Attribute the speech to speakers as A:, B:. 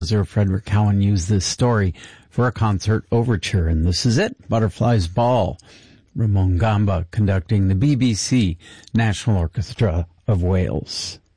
A: Composer Frederick Cowan used this story for a concert overture, and this is it, Butterfly's Ball. Ramon Gamba conducting the BBC National Orchestra of Wales.